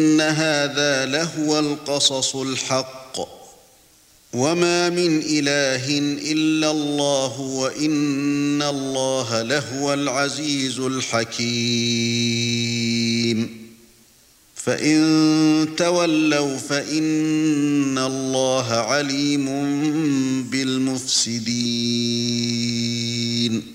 إن هذا لهو القصص الحق وما من إله إلا الله وإن الله لهو العزيز الحكيم فإن تولوا فإن الله عليم بالمفسدين